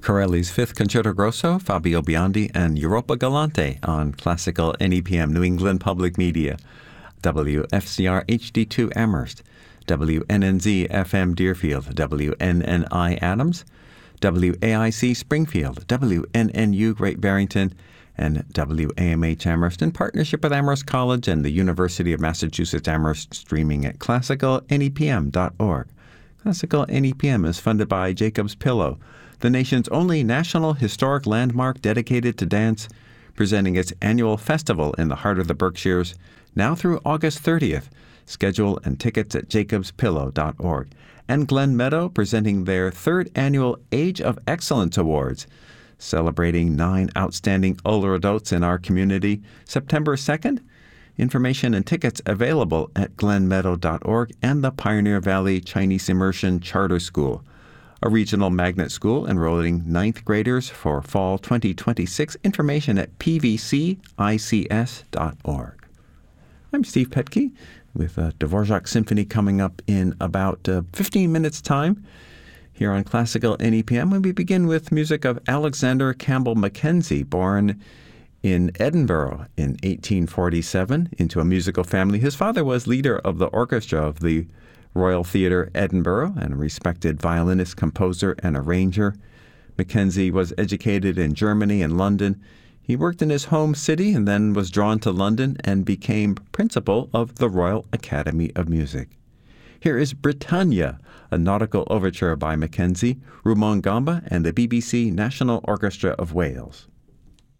Corelli's Fifth Concerto Grosso, Fabio Biondi, and Europa Galante on Classical NEPM, New England Public Media, WFCR HD2 Amherst, WNNZ FM Deerfield, WNNI Adams, WAIC Springfield, WNNU Great Barrington, and WAMH Amherst in partnership with Amherst College and the University of Massachusetts Amherst, streaming at classicalnepm.org. Classical NEPM is funded by Jacob's Pillow, the nation's only national historic landmark dedicated to dance, presenting its annual festival in the heart of the Berkshires, now through August 30th. Schedule and tickets at jacobspillow.org. And Glen Meadow presenting their third annual Age of Excellence Awards, celebrating 9 outstanding older adults in our community, September 2nd. Information and tickets available at glenmeadow.org and the Pioneer Valley Chinese Immersion Charter School, a regional magnet school enrolling 9th graders for fall 2026. Information at pvcics.org. I'm Steve Petke with Dvorak Symphony coming up in about 15 minutes' time here on Classical NEPM. And we begin with music of Alexander Campbell Mackenzie, born in Edinburgh in 1847 into a musical family. His father was leader of the orchestra of the Royal Theatre Edinburgh and a respected violinist, composer, and arranger. Mackenzie was educated in Germany and London. He worked in his home city and then was drawn to London and became principal of the Royal Academy of Music. Here is Britannia, a nautical overture by Mackenzie, Rumon Gamba, and the BBC National Orchestra of Wales.